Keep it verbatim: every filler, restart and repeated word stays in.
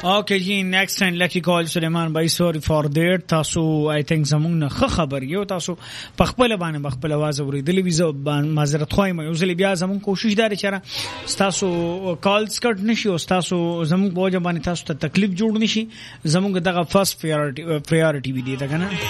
اوکے جی نیکسٹ اینڈ لکی کال سلیمان بھائی سوری فار دیٹ تاسو آی تھنک زمونږ نه ښه خبر یو تاسو په خپل باندې خپل आवाज اوریدلې وی زه معذرت خوایم یو ځل بیا زمونږ کوشش دار چې تاسو کالز کټ نشي او تاسو زمونږ په وجه باندې تاسو ته تکلیف جوړ نشي زمونږ دغه فرست پرایورټي پرایورټي وی دی دا کنه